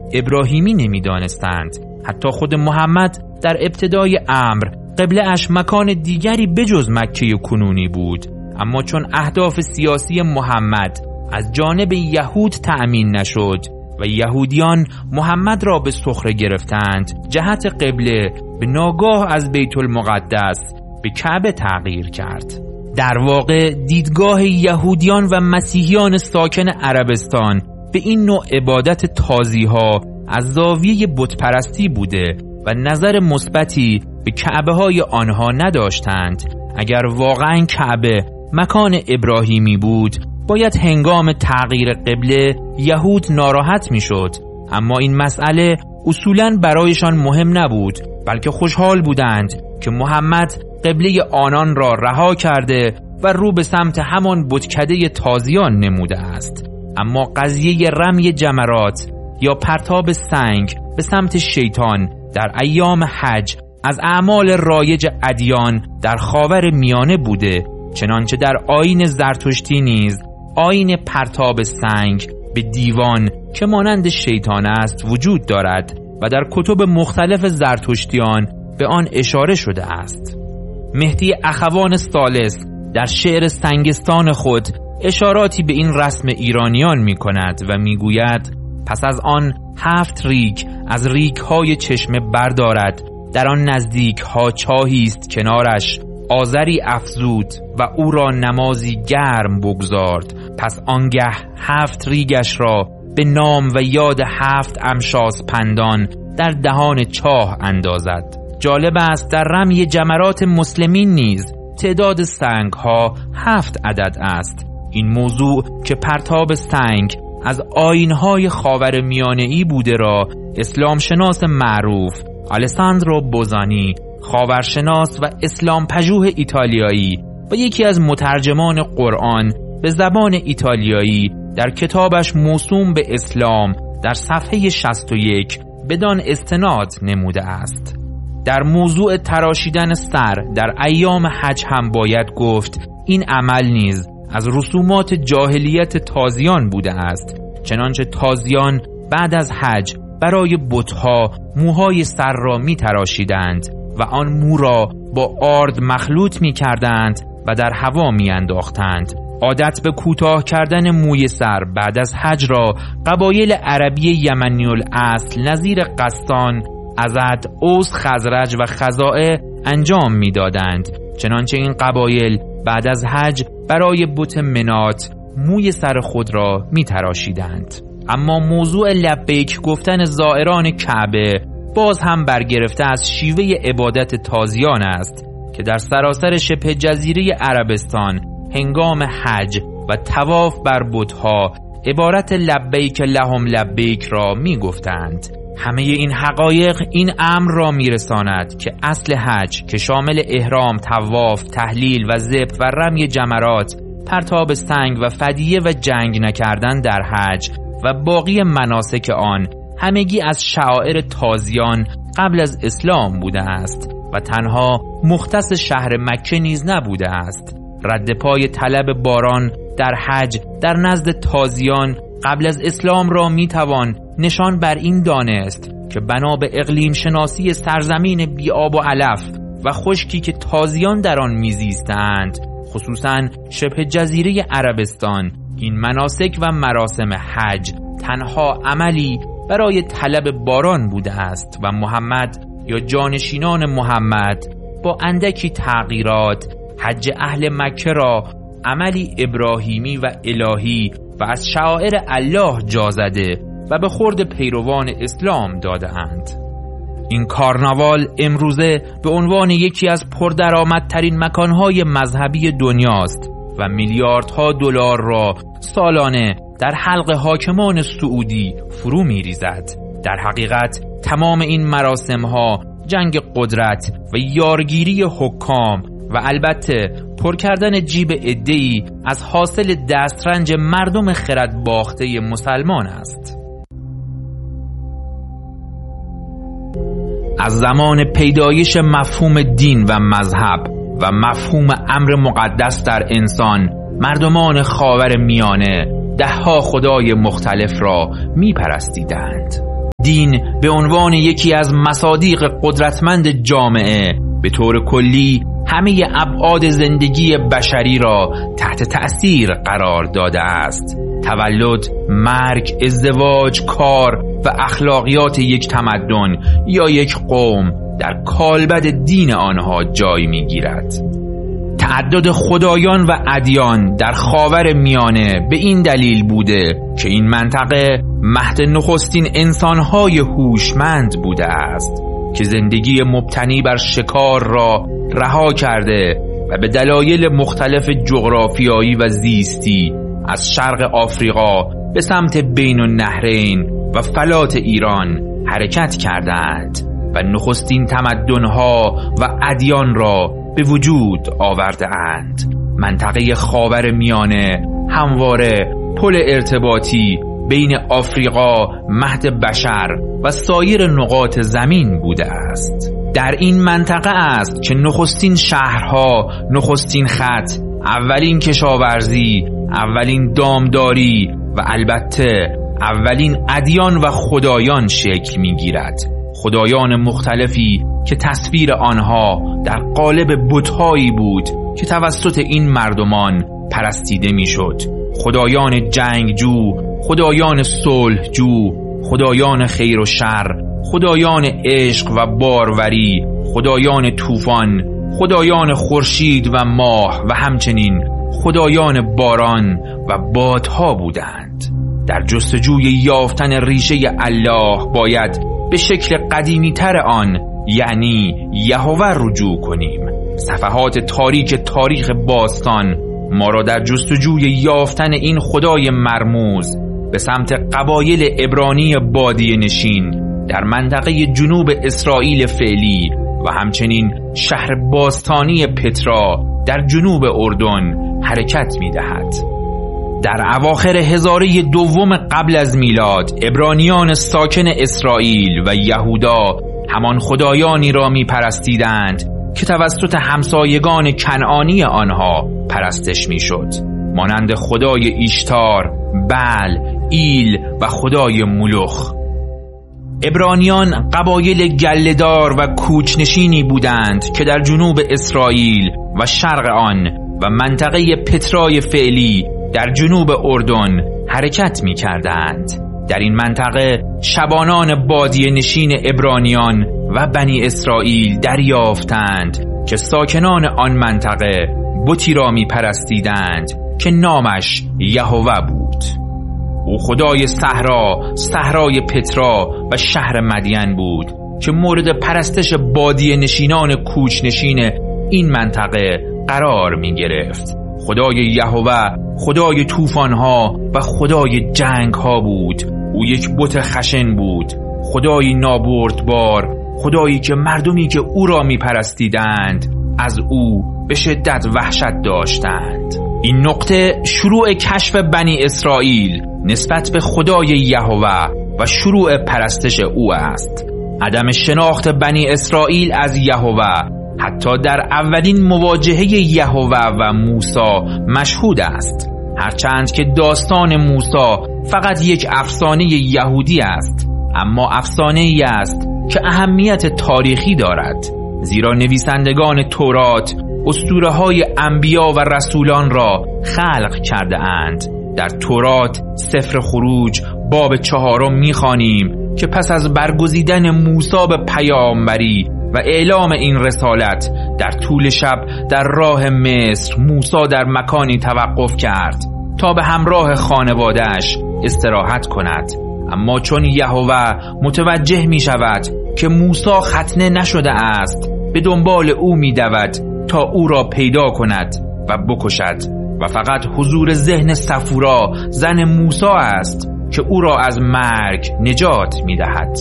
ابراهیمی نمی‌دانستند. حتی خود محمد در ابتدای امر قبله اش مکان دیگری بجز مکه کنونی بود، اما چون اهداف سیاسی محمد از جانب یهود تأمین نشد و یهودیان محمد را به سخره گرفتند، جهت قبله به ناگاه از بیت المقدس به کعبه تغییر کرد. در واقع دیدگاه یهودیان و مسیحیان ساکن عربستان به این نوع عبادت تازیها از زاویه بتپرستی بوده و نظر مثبتی به کعبه های آنها نداشتند. اگر واقعا کعبه مکان ابراهیمی بود، باید هنگام تغییر قبله یهود ناراحت میشد، اما این مسئله اصولاً برایشان مهم نبود، بلکه خوشحال بودند که محمد قبله آنان را رها کرده و رو به سمت همان بتکده تازیان نموده است. اما قضیه رمی جمرات یا پرتاب سنگ به سمت شیطان در ایام حج از اعمال رایج ادیان در خاور میانه بوده، چنانچه در آیین زرتشتی نیز آیین پرتاب سنگ به دیوان که مانند شیطان است وجود دارد و در کتب مختلف زرتشتیان به آن اشاره شده است. مهدی اخوان ثالث در شعر سنگستان خود اشاراتی به این رسم ایرانیان می کند و می گوید: پس از آن 7 ریگ از ریگ‌های چشمه بردارد، در آن نزدیک‌ها چاهی است کنارش، آذری افزود و او را نمازی گرم بگذارد. پس آنگه 7 ریگش را به نام و یاد 7 امشاس پندان در دهان چاه اندازد. جالب است در رمی جمرات مسلمین نیز تعداد سنگ‌ها 7 عدد است. این موضوع که پرتاب سنگ از آیین‌های خاور میانه‌ای بوده را اسلام شناس معروف آلساندرو بوزانی، خاورشناس و اسلام پژوه ایتالیایی و یکی از مترجمان قرآن به زبان ایتالیایی در کتابش موسوم به اسلام در صفحه 61 بدان استناد نموده است. در موضوع تراشیدن سر در ایام حج هم باید گفت این عمل نیز از رسومات جاهلیت تازیان بوده است، چنانچه تازیان بعد از حج برای بت‌ها موهای سر را می تراشیدند و آن مو را با آرد مخلوط می کردند و در هوا می انداختند. عادت به کوتاه کردن موی سر بعد از حج را قبایل عربی یمنی الاصل نظیر قسطان، ازد، اوس، خزرج و خزاعه انجام می دادند، چنانچه این قبایل بعد از حج برای بت منات موی سر خود را می تراشیدند. اما موضوع لبیک گفتن زائران کعبه باز هم برگرفته از شیوه عبادت تازیان است که در سراسر شبه جزیره عربستان هنگام حج و طواف بر بت‌ها عبارت لبیک لهم لبیک را می گفتند. همه این حقایق این امر را می رساند که اصل حج که شامل احرام، طواف، تحلیل و ذبح و رمی جمرات، پرتاب سنگ و فدیه و جنگ نکردن در حج و باقی مناسک آن همگی از شعائر تازیان قبل از اسلام بوده است و تنها مختص شهر مکه نیز نبوده است. رد پای طلب باران در حج در نزد تازیان قبل از اسلام را میتوان نشان بر این دانست که بنا به اقلیم شناسی سرزمین بی آب و علف و خشکی که تازیان در آن میزیستند، خصوصاً شبه جزیره عربستان، این مناسک و مراسم حج تنها عملی برای طلب باران بوده است و محمد یا جانشینان محمد با اندکی تغییرات حج اهل مکه را عملی ابراهیمی و الهی و از شعائر الله جا زده و به خورد پیروان اسلام داده اند. این کارناوال امروزه به عنوان یکی از پردرآمدترین مکانهای مذهبی دنیاست و میلیاردها دلار را سالانه در حلق حاکمان سعودی فرو می‌ریزد. در حقیقت تمام این مراسم‌ها جنگ قدرت و یارگیری حکام و البته پر کردن جیب عده‌ای از حاصل دسترنج مردم خرد باخته مسلمان است. از زمان پیدایش مفهوم دین و مذهب و مفهوم امر مقدس در انسان، مردمان خاور میانه دهها خدای مختلف را می پرستیدند. دین به عنوان یکی از مصادیق قدرتمند جامعه به طور کلی همه ابعاد زندگی بشری را تحت تأثیر قرار داده است. تولد، مرگ، ازدواج، کار و اخلاقیات یک تمدن یا یک قوم در کالبد دین آنها جای می‌گیرد. تعدد خدایان و ادیان در خاور میانه به این دلیل بوده که این منطقه مهد نخستین انسان‌های هوشمند بوده است که زندگی مبتنی بر شکار را رها کرده و به دلایل مختلف جغرافیایی و زیستی از شرق آفریقا به سمت بین النهرین و فلات ایران حرکت کردند و نخستین تمدن‌ها و ادیان را به وجود آورده اند. منطقه خاور میانه همواره پل ارتباطی بین آفریقا، مهد بشر و سایر نقاط زمین بوده است. در این منطقه است که نخستین شهرها، نخستین خط، اولین کشاورزی، اولین دامداری و البته اولین ادیان و خدایان شکل می‌گیرد. خدایان مختلفی که تصویر آنها در قالب بت‌هایی بود که توسط این مردمان پرستیده می‌شد. خدایان جنگجو، خدایان صلحجو، خدایان خیر و شر، خدایان عشق و باروری، خدایان طوفان، خدایان خورشید و ماه و همچنین خدایان باران و بادها بودند. در جستجوی یافتن ریشه الله باید به شکل قدیمی تر آن یعنی یهوه رجوع کنیم. صفحات تاریخ باستان ما را در جستجوی یافتن این خدای مرموز به سمت قبایل عبرانی بادیه نشین در منطقه جنوب اسرائیل فعلی و همچنین شهر باستانی پترا در جنوب اردن حرکت می دهد. در اواخر هزاره دوم قبل از میلاد عبرانیان ساکن اسرائیل و یهودا همان خدایانی را می پرستیدند که توسط همسایگان کنعانی آنها پرستش می شد، مانند خدای ایشتار، بل، ایل و خدای مولوخ. عبرانیان قبایل گله‌دار و کوچنشینی بودند که در جنوب اسرائیل و شرق آن و منطقه پترای فعلی در جنوب اردن حرکت می کردند. در این منطقه شبانان بادیه نشین عبرانیان و بنی اسرائیل دریافتند که ساکنان آن منطقه بتی را می پرستیدند که نامش یهوه بود. او خدای صحرای پترا و شهر مدین بود که مورد پرستش بادیه نشینان کوچنشین این منطقه قرار می گرفت. خدای یهوه خدای طوفان‌ها و خدای جنگ‌ها بود. او یک بت خشن بود، خدایی نابردبار، خدایی که مردمی که او را می پرستیدند از او به شدت وحشت داشتند. این نقطه شروع کشف بنی اسرائیل نسبت به خدای یهوه و شروع پرستش او است. عدم شناخت بنی اسرائیل از یهوه حتی در اولین مواجهه یهوه و موسی مشهود است، هرچند که داستان موسی فقط یک افسانه یهودی است، اما افسانه‌ای است که اهمیت تاریخی دارد، زیرا نویسندگان تورات اسطوره‌های انبیا و رسولان را خلق کرده اند. در تورات سفر خروج باب 4 می‌خوانیم که پس از برگزیدن موسی به پیامبری و اعلام این رسالت در طول شب در راه مصر موسی در مکانی توقف کرد تا به همراه خانواده‌اش استراحت کند. اما چون یهوه متوجه می شود که موسی ختنه نشده است به دنبال او می دود تا او را پیدا کند و بکشد و فقط حضور ذهن صفورا زن موسی است که او را از مرگ نجات می دهد.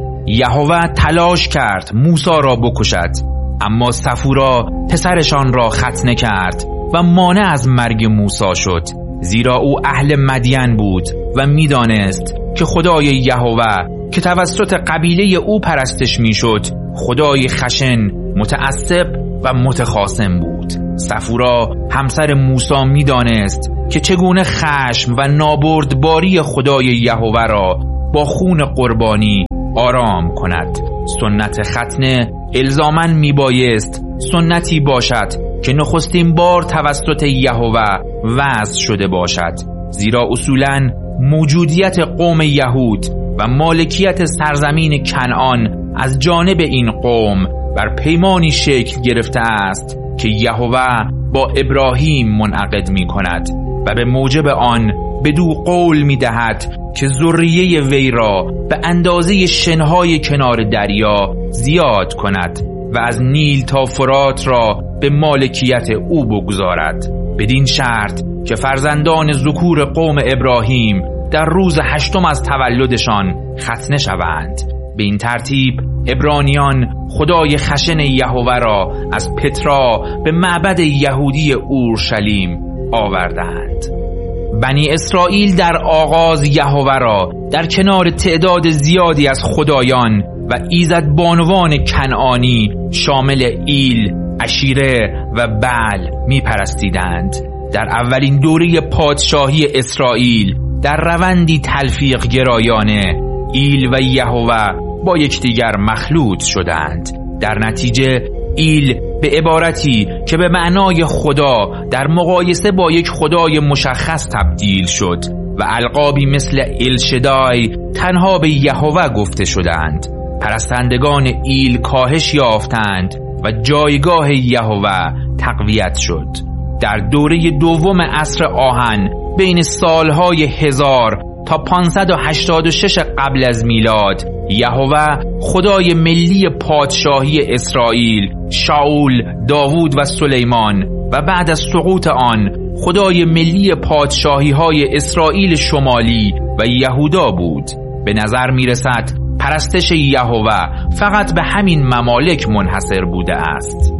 یهوه تلاش کرد موسی را بکشد، اما صفورا پسرشان را ختنه کرد و مانع از مرگ موسی شد، زیرا او اهل مدین بود و میدانست که خدای یهوه که توسط قبیله او پرستش میشد خدای خشن، متعصب و متخاصم بود. صفورا همسر موسی میدانست که چگونه خشم و نابردباری خدای یهوه را با خون قربانی آرام کند. سنت ختنه الزاماً میبایست سنتی باشد که نخستین بار توسط یهوه وضع شده باشد، زیرا اصولاً موجودیت قوم یهود و مالکیت سرزمین کنعان از جانب این قوم بر پیمانی شکل گرفته است که یهوه با ابراهیم منعقد می کند و به موجب آن بدو قول می دهد که ذریه وی را به اندازه شنهای کنار دریا زیاد کند و از نیل تا فرات را به مالکیت او بگذارد، بدین شرط که فرزندان ذکور قوم ابراهیم در روز 8 از تولدشان ختنه شوند. به این ترتیب عبرانیان خدای خشن یهوه را از پترا به معبد یهودی اورشلیم آوردند. بنی اسرائیل در آغاز یهوه را در کنار تعداد زیادی از خدایان و ایزدبانوان کنعانی شامل ایل، عشیره و بعل می پرستیدند. در اولین دوره پادشاهی اسرائیل در روندی تلفیق گرایانه ایل و یهوه با یکدیگر مخلوط شدند. در نتیجه ایل به عبارتی که به معنای خدا در مقایسه با یک خدای مشخص تبدیل شد و القابی مثل الشدای تنها به یهوه گفته شدند. پرستندگان ایل کاهش یافتند و جایگاه یهوه تقویت شد. در دوره دوم عصر آهن بین سالهای 1000 تا 586 قبل از میلاد یهوه خدای ملی پادشاهی اسرائیل، شاول، داوود و سلیمان و بعد از سقوط آن خدای ملی پادشاهی های اسرائیل شمالی و یهودا بود. به نظر می رسد پرستش یهوه فقط به همین ممالک منحصر بوده است.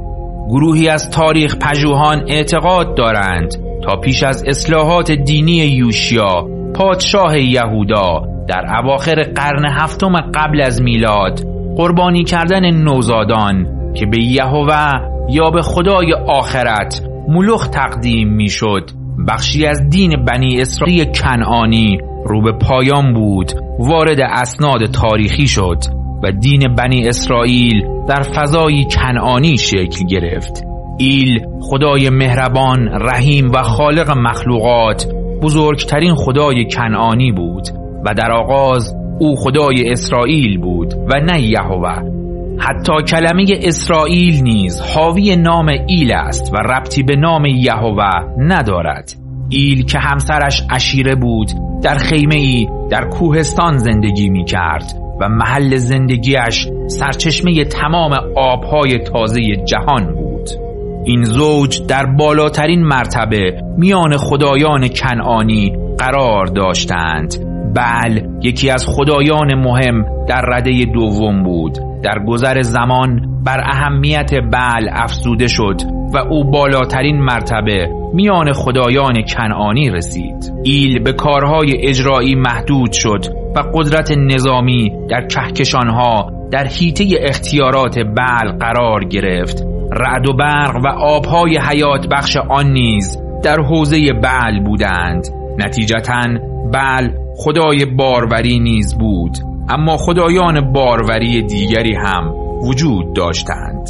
گروهی از تاریخ پژوهان اعتقاد دارند تا پیش از اصلاحات دینی یوشیا پادشاه یهودا در اواخر قرن 7 قبل از میلاد قربانی کردن نوزادان که به یهوه یا به خدای آخرت ملوخ تقدیم میشد بخشی از دین بنی اسرائیل کنعانی رو به پایان بود وارد اسناد تاریخی شد و دین بنی اسرائیل در فضای کنعانی شکل گرفت. ایل خدای مهربان، رحیم و خالق مخلوقات بزرگترین خدای کنعانی بود و در آغاز او خدای اسرائیل بود و نه یهوه. حتی کلمه اسرائیل نیز حاوی نام ایل است و ربطی به نام یهوه ندارد. ایل که همسرش عشیره بود در خیمه‌ای در کوهستان زندگی می کرد و محل زندگیش سرچشمه تمام آبهای تازه جهان بود. این زوج در بالاترین مرتبه میان خدایان کنعانی قرار داشتند. بعل یکی از خدایان مهم در رده دوم بود. در گذر زمان بر اهمیت بعل افزوده شد و او بالاترین مرتبه میان خدایان کنعانی رسید. ایل به کارهای اجرایی محدود شد و قدرت نظامی در کهکشانها در حیطه اختیارات بعل قرار گرفت. رعد و برق و آبهای حیات بخش آن نیز در حوزه بعل بودند. نتیجتاً بعل خدای باروری نیز بود، اما خدایان باروری دیگری هم وجود داشتند.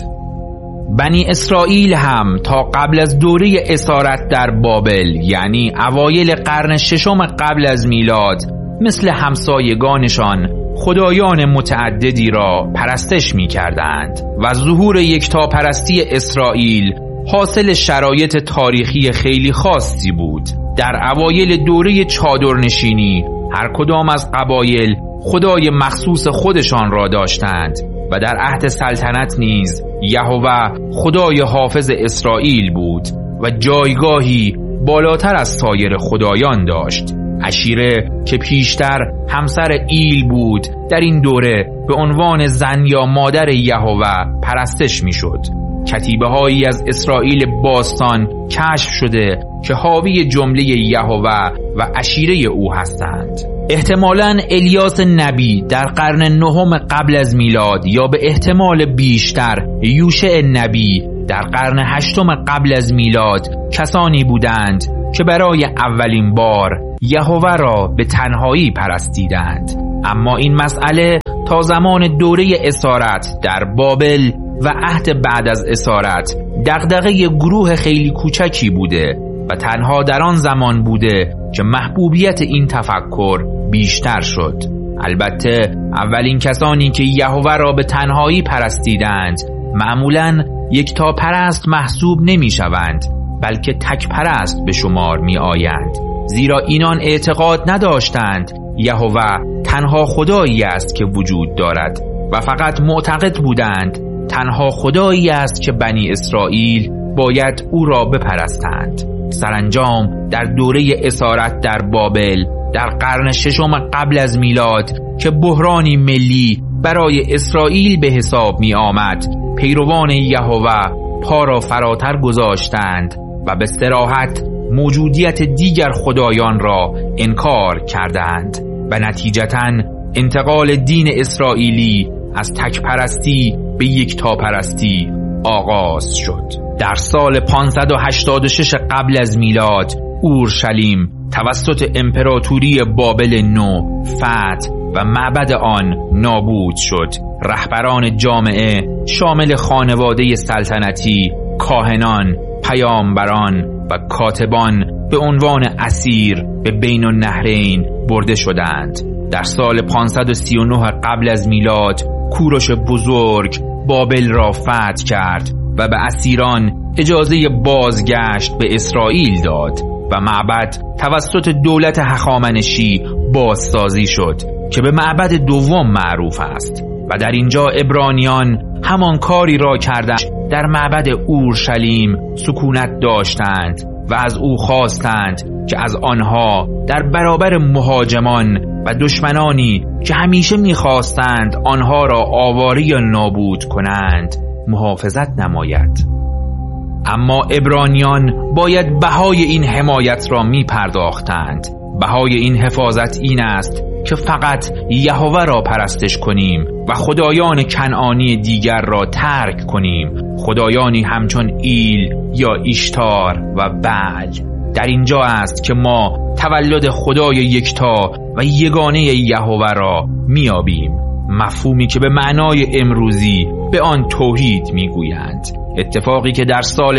بنی اسرائیل هم تا قبل از دوره اسارت در بابل یعنی اوایل قرن 6 قبل از میلاد مثل همسایگانشان خدایان متعددی را پرستش می کردند و ظهور یکتاپرستی اسرائیل حاصل شرایط تاریخی خیلی خاصی بود. در اوایل دوره چادرنشینی هر کدام از قبایل خدای مخصوص خودشان را داشتند و در عهد سلطنت نیز یهوه خدای حافظ اسرائیل بود و جایگاهی بالاتر از سایر خدایان داشت. عشیره که پیشتر همسر ایل بود در این دوره به عنوان زن یا مادر یهوه پرستش میشد. کتیبه هایی از اسرائیل باستان کشف شده که حاوی جمله یهوه و عشیره او هستند. احتمالاً الیاس نبی در قرن 9 قبل از میلاد یا به احتمال بیشتر یوشع نبی در قرن 8 قبل از میلاد کسانی بودند که برای اولین بار یهوه را به تنهایی پرستیدند. اما این مسئله تا زمان دوره اسارت در بابل و عهد بعد از اسارت دغدغه گروه خیلی کوچکی بوده و تنها در آن زمان بوده که محبوبیت این تفکر بیشتر شد. البته اولین کسانی که یهوه را به تنهایی پرستیدند معمولاً یکتاپرست محسوب نمی شوند، بلکه تک پرست به شمار می آیند، زیرا اینان اعتقاد نداشتند یهوه تنها خدایی است که وجود دارد و فقط معتقد بودند تنها خدایی است که بنی اسرائیل باید او را بپرستند. سرانجام در دوره اسارت در بابل در قرن ششم قبل از میلاد که بحرانی ملی برای اسرائیل به حساب می آمد، پیروان یهوه پا را فراتر گذاشتند و به صراحت موجودیت دیگر خدایان را انکار کردند و نتیجتاً انتقال دین اسرائیلی از تکپرستی به یکتاپرستی آغاز شد. در سال 586 قبل از میلاد اورشلیم توسط امپراتوری بابل نو فتح و معبد آن نابود شد. رهبران جامعه شامل خانواده سلطنتی، کاهنان، پیامبران و کاتبان به عنوان اسیر به بین النهرین برده شدند. در سال 539 قبل از میلاد کوروش بزرگ بابل را فتح کرد و به اسیران اجازه بازگشت به اسرائیل داد و معبد توسط دولت هخامنشی بازسازی شد که به معبد دوم معروف است و در اینجا عبرانیان همان کاری را کردند در معبد اورشلیم سکونت داشتند و از او خواستند که از آنها در برابر مهاجمان و دشمنانی که همیشه می‌خواستند آنها را آواره یا نابود کنند محافظت نماید. اما عبرانیان باید بهای این حمایت را می‌پرداختند. بهای این حفاظت این است که فقط یهوه را پرستش کنیم و خدایان کنعانی دیگر را ترک کنیم، خدایانی همچون ایل یا ایشتار و بعل. در اینجا است که ما تولد خدای یکتا و یگانه یهوه را میابیم، مفهومی که به معنای امروزی به آن توحید میگویند. اتفاقی که در سال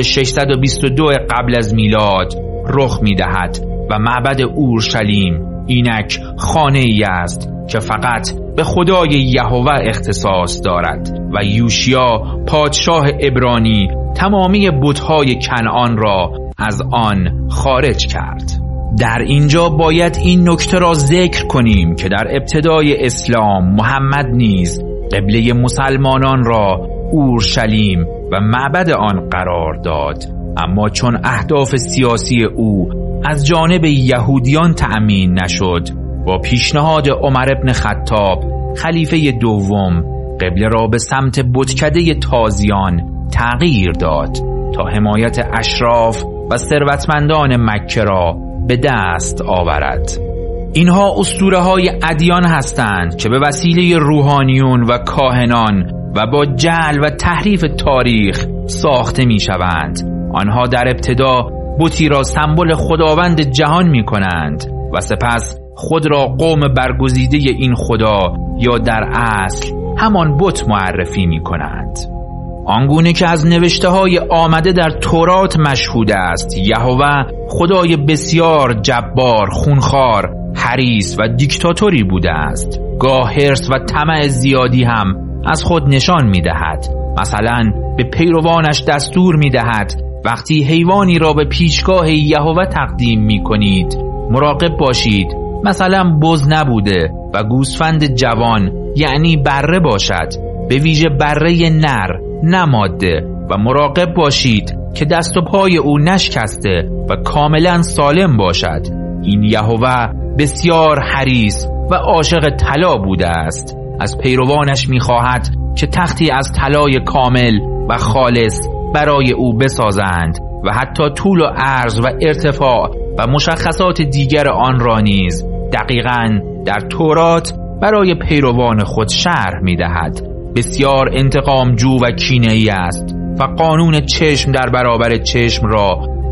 622 قبل از میلاد رخ میدهد و معبد اورشلیم اینک خانه ای است که فقط به خدای یهوه اختصاص دارد و یوشیا پادشاه عبرانی تمامی بت‌های کنعان را از آن خارج کرد. در اینجا باید این نکته را ذکر کنیم که در ابتدای اسلام محمد نیز قبله مسلمانان را اورشلیم و معبد آن قرار داد، اما چون اهداف سیاسی او از جانب یهودیان تأمین نشد، با پیشنهاد عمر ابن خطاب خلیفه دوم قبله را به سمت بتکده تازیان تغییر داد تا حمایت اشراف و ثروتمندان مکه را به دست آورد. اینها اسطوره‌های ادیان هستند که به وسیله روحانیون و کاهنان و با جعل و تحریف تاریخ ساخته می‌شوند. آنها در ابتدا بتی را سمبل خداوند جهان می‌کنند و سپس خود را قوم برگزیده این خدا یا در اصل همان بت معرفی می‌کنند. آنگونه که از نوشته‌های آمده در تورات مشهود است، یهوه خدای بسیار جبار، خونخوار، حریص و دیکتاتوری بوده است. گاه حرص و طمع زیادی هم از خود نشان می‌دهد. مثلا به پیروانش دستور می‌دهد وقتی حیوانی را به پیشگاه یهوه تقدیم می‌کنید مراقب باشید مثلا بز نبوده و گوسفند جوان یعنی بره باشد، به ویژه بره نر نه ماده، و مراقب باشید که دست و پای او نشکسته و کاملا سالم باشد. این یهوه بسیار حریص و عاشق طلا بوده است. از پیروانش می‌خواهد که تختی از طلای کامل و خالص برای او بسازند و حتی طول و عرض و ارتفاع و مشخصات دیگر آن را نیز دقیقاً در تورات برای پیروان خود شرح می‌دهد. بسیار انتقام جو و کینه‌ای است و قانون چشم در برابر چشم را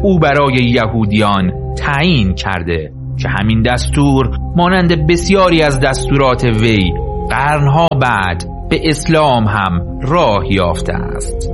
او برای یهودیان تعیین کرده که همین دستور مانند بسیاری از دستورات وی قرنها بعد به اسلام هم راه یافته است.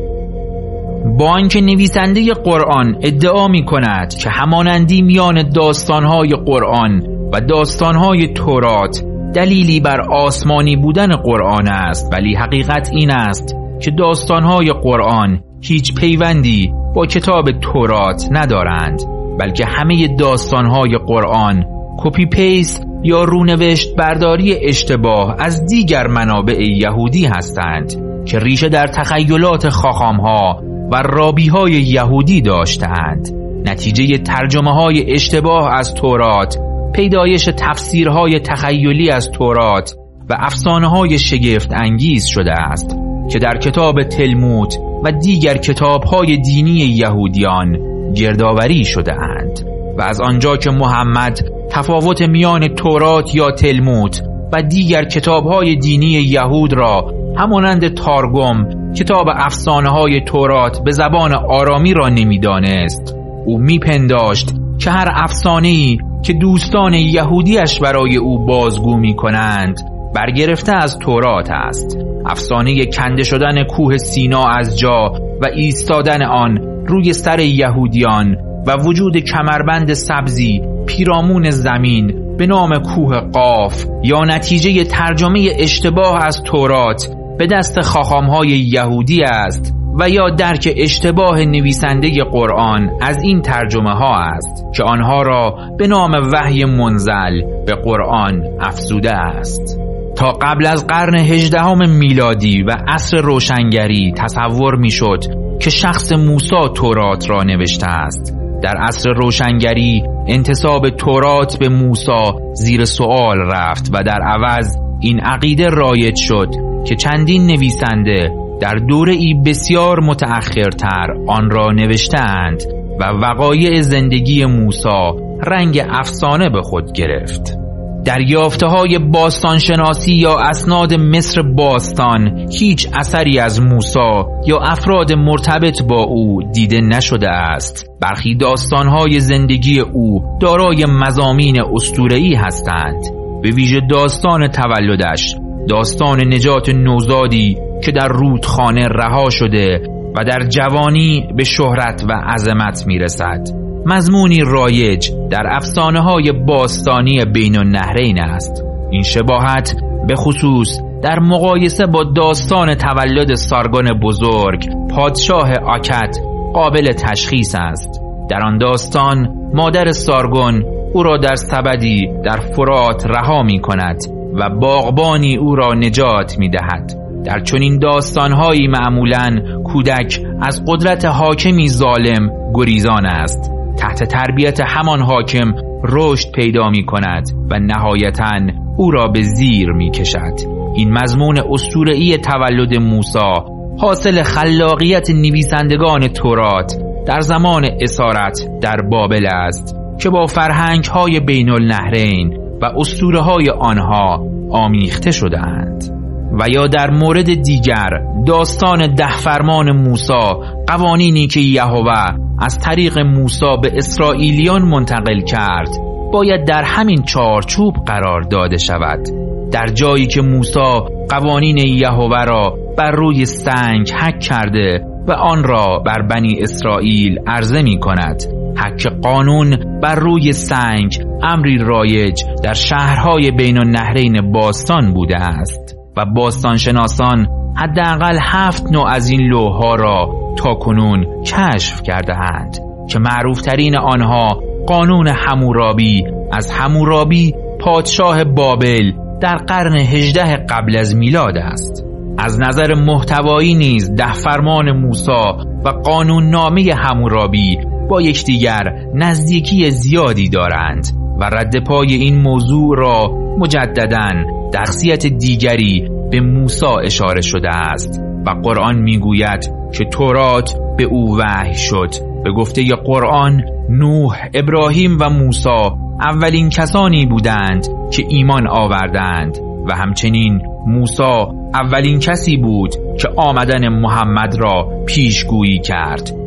با آنکه نویسنده قرآن ادعا می کند که همانندی میان داستانهای قرآن و داستانهای تورات دلیلی بر آسمانی بودن قرآن است، ولی حقیقت این است که داستانهای قرآن هیچ پیوندی با کتاب تورات ندارند، بلکه همه داستانهای قرآن کپی پیست یا رونوشت برداری اشتباه از دیگر منابع یهودی هستند که ریشه در تخیلات خاخامها و رابیهای یهودی داشتند. نتیجه ترجمه های اشتباه از تورات، پیدایش تفسیرهای تخیلی از تورات و افسانه های شگفت انگیز شده است که در کتاب تلمود و دیگر کتاب های دینی یهودیان گردآوری شده اند. و از آنجا که محمد تفاوت میان تورات یا تلمود و دیگر کتاب های دینی یهود را همانند تارگم کتاب افسانه های تورات به زبان آرامی را نمیدانست، او میپنداشت که هر افسانه‌ای که دوستان یهودیش برای او بازگو می کنند برگرفته از تورات است. افسانه کنده شدن کوه سینا از جا و ایستادن آن روی سر یهودیان و وجود کمربند سبزی پیرامون زمین به نام کوه قاف یا نتیجه ترجمه اشتباه از تورات به دست خاخامهای یهودی است و یا درک اشتباه نویسنده قرآن از این ترجمه ها است که آنها را به نام وحی منزل به قرآن افزوده است. تا قبل از قرن 18 میلادی و عصر روشنگری تصور می شد که شخص موسی تورات را نوشته است. در عصر روشنگری انتساب تورات به موسی زیر سوال رفت و در عوض این عقیده رایج شد که چندین نویسنده در دوره‌ای بسیار متأخرتر آن را نوشتند و وقایع زندگی موسی رنگ افسانه به خود گرفت. دریافته‌های باستانشناسی یا اسناد مصر باستان هیچ اثری از موسی یا افراد مرتبط با او دیده نشده است. برخی داستان‌های زندگی او دارای مضامین اسطوره‌ای هستند، به ویژه داستان تولدش، داستان نجات نوزادی که در رودخانه رها شده و در جوانی به شهرت و عظمت میرسد. مضمونی رایج در افسانه‌های باستانی بین النهرین است. این شباهت به خصوص در مقایسه با داستان تولد سارگون بزرگ پادشاه آکد قابل تشخیص است. در آن داستان مادر سارگون او را در سبدی در فرات رها می کند و باغبانی او را نجات می دهد. در چنین داستانهایی معمولاً کودک از قدرت حاکمی ظالم گریزان است. تحت تربیت همان حاکم رشد پیدا می کند و نهایتاً او را به زیر می کشد. این مضمون اسطوره‌ای تولد موسی حاصل خلاقیت نویسندگان تورات در زمان اسارت در بابل است که با فرهنگ‌های بین النهرین و اسطوره‌های آنها آمیخته شده‌اند. و یا در مورد دیگر داستان 10 فرمان موسی، قوانینی که یهوه از طریق موسی به اسرائیلیان منتقل کرد باید در همین چارچوب قرار داده شود. در جایی که موسی قوانین یهوه را بر روی سنگ حک کرده و آن را بر بنی اسرائیل عرضه می کند، حک قانون بر روی سنگ امری رایج در شهرهای بین النهرین باستان بوده است و باستانشناسان حداقل 7 نوع از این لوح‌ها را تاکنون کشف کرده اند که معروفترین آنها قانون حمورابی از حمورابی پادشاه بابل در قرن 18 قبل از میلاد است. از نظر محتوایی نیز 10 فرمان موسی و قانون نامه حمورابی با یکدیگر نزدیکی زیادی دارند و رد پای این موضوع را مجدداً در شخصیت دیگری به موسی اشاره شده است و قرآن میگوید که تورات به او وحی شد. به گفته قرآن نوح، ابراهیم و موسی اولین کسانی بودند که ایمان آوردند و همچنین موسی اولین کسی بود که آمدن محمد را پیشگویی کرد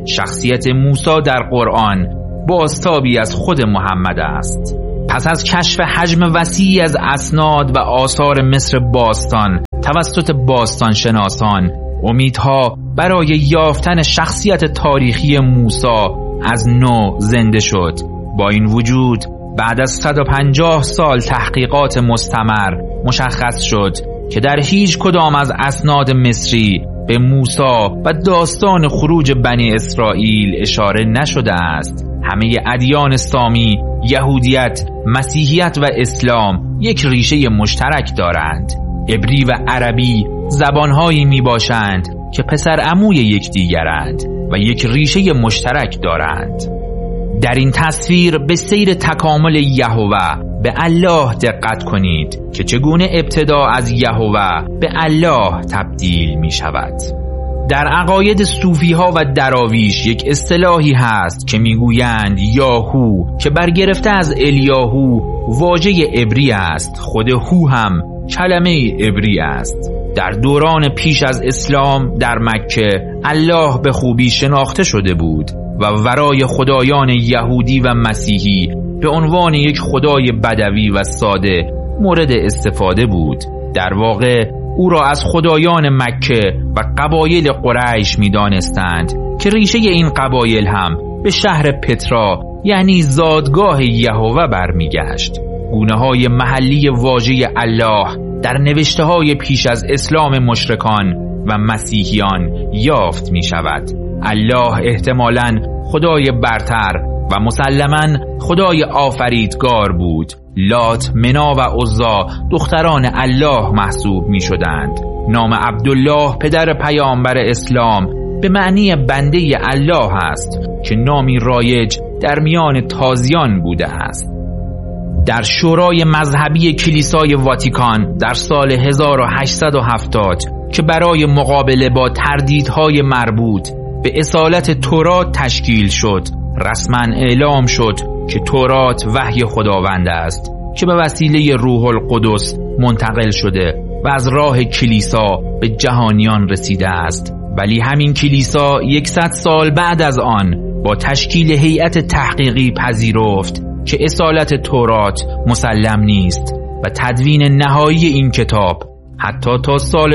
شخصیت موسی در قرآن بازتابی از خود محمد است. پس از کشف حجم وسیعی از اسناد و آثار مصر باستان توسط باستان شناسان، امیدها برای یافتن شخصیت تاریخی موسی از نو زنده شد. با این وجود بعد از 150 سال تحقیقات مستمر مشخص شد که در هیچ کدام از اسناد مصری به موسی و داستان خروج بنی اسرائیل اشاره نشده است. همه ادیان سامی، یهودیت، مسیحیت و اسلام یک ریشه مشترک دارند. عبری و عربی زبانهایی می باشند که پسر عموی یکدیگرند و یک ریشه مشترک دارند. در این تصویر به سیر تکامل یهوه به الله دقت کنید که چگونه ابتدا از یهوه به الله تبدیل می شود. در عقاید صوفی ها و دراویش یک اصطلاحی هست که میگویند یاهو که برگرفته از الیاهو واژه عبری است. خود هو هم کلمه عبری است. در دوران پیش از اسلام در مکه الله به خوبی شناخته شده بود و ورای خدایان یهودی و مسیحی به عنوان یک خدای بدوی و ساده مورد استفاده بود. در واقع او را از خدایان مکه و قبایل قریش می دانستند که ریشه این قبایل هم به شهر پترا یعنی زادگاه یهوه برمیگشت. گونه های محلی واژه الله در نوشته های پیش از اسلام مشرکان و مسیحیان یافت می شود. الله احتمالاً خدای برتر و مسلماً خدای آفریدگار بود. لات، منا و عزا دختران الله محسوب می شدند. نام عبدالله پدر پیامبر اسلام به معنی بنده الله است که نامی رایج در میان تازیان بوده است. در شورای مذهبی کلیسای واتیکان در سال 1870 که برای مقابله با تردیدهای مربوط به اصالت تورات تشکیل شد، رسما اعلام شد که تورات وحی خداوند است که به وسیله روح القدس منتقل شده و از راه کلیسا به جهانیان رسیده است. ولی همین کلیسا 100 سال بعد از آن با تشکیل هیئت تحقیقی پذیرفت که اصالت تورات مسلم نیست و تدوین نهایی این کتاب حتی تا سال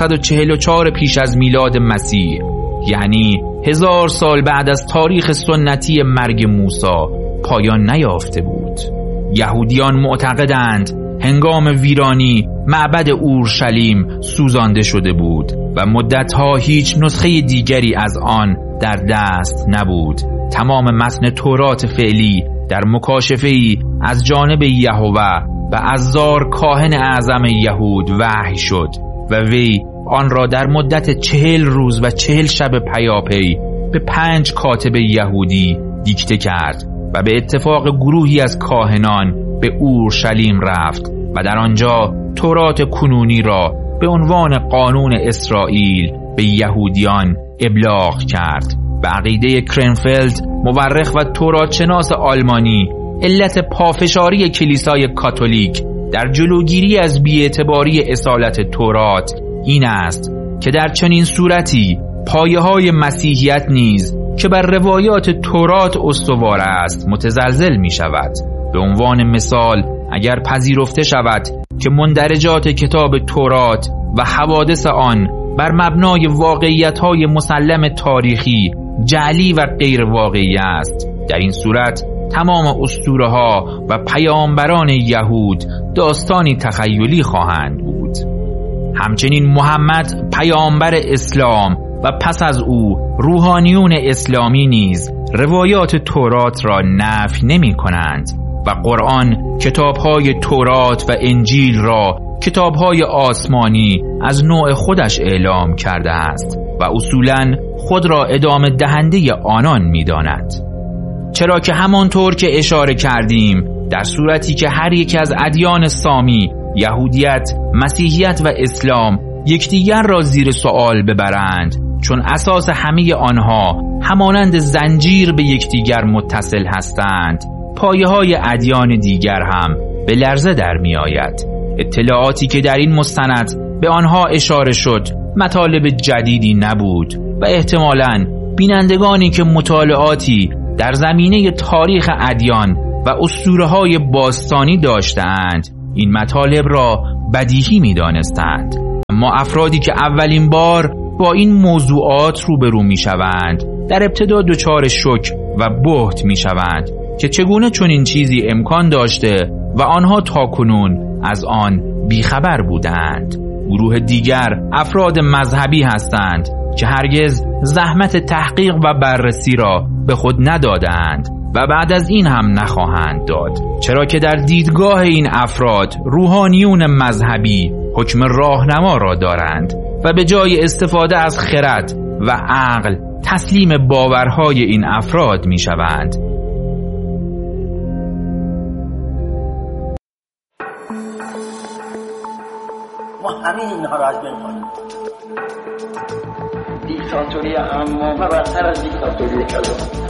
444 پیش از میلاد مسیح، یعنی 1000 سال بعد از تاریخ سنتی مرگ موسی، پایان نیافته بود. یهودیان معتقدند هنگام ویرانی معبد اورشلیم سوزانده شده بود و مدتها هیچ نسخه دیگری از آن در دست نبود. تمام متن تورات فعلی در مکاشفه‌ای از جانب یهوه و عزار کاهن اعظم یهود وحی شد و وی آن را در مدت 40 روز و 40 شب پیاپی به 5 کاتب یهودی دیکته کرد و به اتفاق گروهی از کاهنان به اورشلیم رفت و در آنجا تورات کنونی را به عنوان قانون اسرائیل به یهودیان ابلاغ کرد. به عقیده کرنفلد، مورخ و توراتشناس آلمانی، علت پافشاری کلیسای کاتولیک در جلوگیری از بی‌اعتباری اصالت تورات این است که در چنین صورتی پایه‌های مسیحیت نیز که بر روایات تورات استوار است متزلزل می شود. به عنوان مثال اگر پذیرفته شود که مندرجات کتاب تورات و حوادث آن بر مبنای واقعیت‌های مسلم تاریخی جعلی و غیر واقعی است، در این صورت تمام اسطوره‌ها و پیامبران یهود داستانی تخیلی خواهند بود. همچنین محمد پیامبر اسلام و پس از او روحانیون اسلامی نیز روایات تورات را نفی نمی کنند و قرآن کتاب‌های تورات و انجیل را کتاب‌های آسمانی از نوع خودش اعلام کرده است و اصولاً خود را ادامه دهنده آنان می‌داند. چرا که همانطور که اشاره کردیم در صورتی که هر یک از ادیان سامی، یهودیت، مسیحیت و اسلام یکدیگر را زیر سوال ببرند، چون اساس همه آنها همانند زنجیر به یکدیگر متصل هستند، پایه‌های ادیان دیگر هم به لرزه در می آید. اطلاعاتی که در این مستند به آنها اشاره شد مطالب جدیدی نبود و احتمالاً بینندگانی که مطالعاتی در زمینه تاریخ ادیان و اسطوره‌های باستانی داشتند این مطالب را بدیهی می‌دانستند، اما افرادی که اولین بار با این موضوعات روبرو می‌شوند در ابتدا دچار شوک و بهت می‌شوند که چگونه چنین چیزی امکان داشته و آنها تاکنون از آن بیخبر بودند. گروه دیگر افراد مذهبی هستند که هرگز زحمت تحقیق و بررسی را به خود ندادند و بعد از این هم نخواهند داد، چرا که در دیدگاه این افراد روحانیون مذهبی حکم راهنما را دارند و به جای استفاده از خرد و عقل تسلیم باورهای این افراد می شوند. ما همین اینها را از بین کنیم. دیکتاتوری عمومی برتر از دیکتاتوری کلان.